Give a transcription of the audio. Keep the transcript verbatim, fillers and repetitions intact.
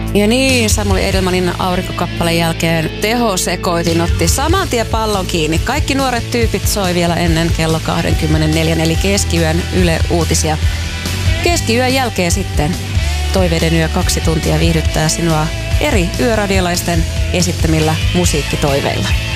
Ja niin, Samuli Edelmanin aurinkokappaleen jälkeen tehosekoitin otti saman tien pallon kiinni. Kaikki nuoret tyypit soi vielä ennen kello kaksikymmentäneljä, eli keskiyön Yle Uutisia. Keskiyön jälkeen sitten Toiveiden yö kaksi tuntia viihdyttää sinua eri yöradiolaisten esittämillä musiikkitoiveilla.